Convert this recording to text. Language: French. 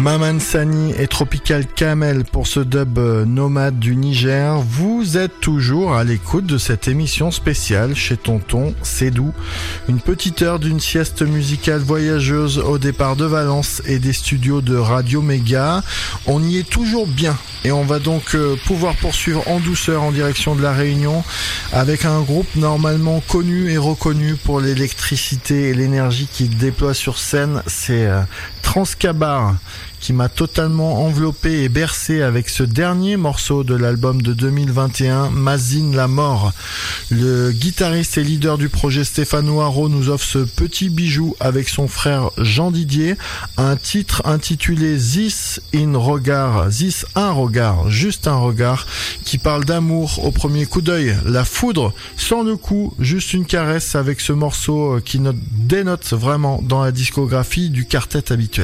Maman Sani et Tropical Camel pour ce dub nomade du Niger. Vous êtes toujours à l'écoute de cette émission spéciale chez Tonton Cédou. Une petite heure d'une sieste musicale voyageuse au départ de Valence et des studios de Radio Méga. On y est toujours bien et on va donc pouvoir poursuivre en douceur en direction de la Réunion avec un groupe normalement connu et reconnu pour l'électricité et l'énergie qu'il déploie sur scène. C'est Transcabar qui m'a totalement enveloppé et bercé avec ce dernier morceau de l'album de 2021, Mazine la mort. Le guitariste et leader du projet Stéphane Noiro nous offre ce petit bijou avec son frère Jean Didier, un titre intitulé This un regard, juste un regard, qui parle d'amour au premier coup d'œil, la foudre sans le coup, juste une caresse avec ce morceau qui dénote vraiment dans la discographie du quartet habituel.